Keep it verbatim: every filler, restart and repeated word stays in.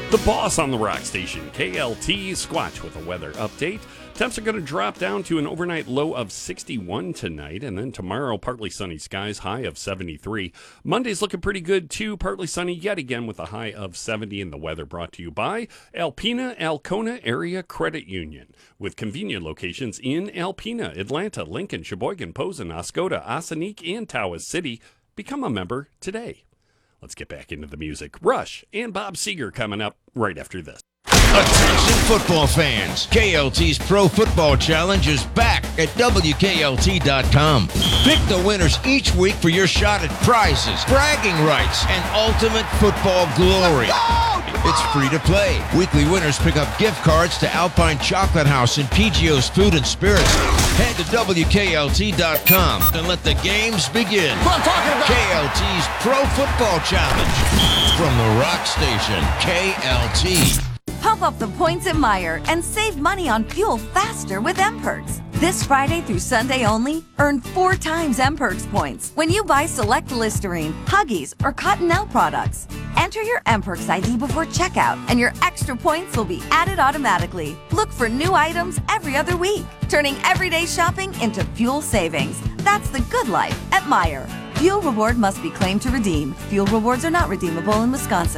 The boss on the rock station, K L T, Squatch with a weather update. Temps are going to drop down to an overnight low of sixty-one tonight, and then tomorrow, partly sunny skies, high of seventy-three. Monday's looking pretty good, too. Partly sunny yet again with a high of seventy, and the weather brought to you by Alpena Alcona Area Credit Union, with convenient locations in Alpena, Atlanta, Lincoln, Sheboygan, Posen, Oscoda, Ossining, and Tawas City. Become a member today. Let's get back into the music. Rush and Bob Seger coming up right after this. Attention football fans. K L T's Pro Football Challenge is back at W K L T dot com. Pick the winners each week for your shot at prizes, bragging rights, and ultimate football glory. It's free to play. Weekly winners pick up gift cards to Alpine Chocolate House and P G O's Food and Spirits. Head to W K L T dot com and let the games begin. What I'm talking about. K L T's Pro Football Challenge. From the rock station, K L T. Pump up the points at Meijer and save money on fuel faster with M-Perks. This Friday through Sunday only, earn four times M-Perks points when you buy select Listerine, Huggies, or Cottonelle products. Enter your M-Perks I D before checkout, and your extra points will be added automatically. Look for new items every other week, turning everyday shopping into fuel savings. That's the good life at Meijer. Fuel reward must be claimed to redeem. Fuel rewards are not redeemable in Wisconsin.